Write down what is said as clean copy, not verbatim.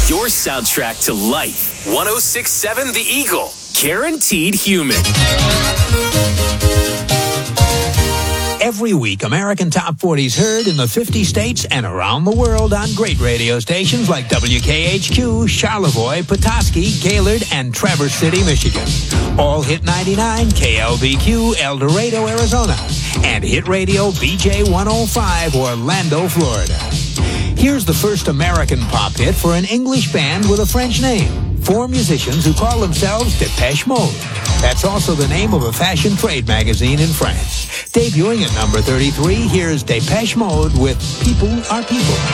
Your soundtrack to life. 106.7 The Eagle. Guaranteed human. Every week, American Top 40's heard in the 50 states and around the world on great radio stations like WKHQ, Charlevoix, Petoskey, Gaylord, and Traverse City, Michigan. All Hit 99, KLVQ, El Dorado, Arizona, and Hit Radio BJ 105, Orlando, Florida. Here's the first American pop hit for an English band with a French name. 4 musicians who call themselves Depeche Mode. That's also the name of a fashion trade magazine in France. Debuting at number 33, here's Depeche Mode with People Are People.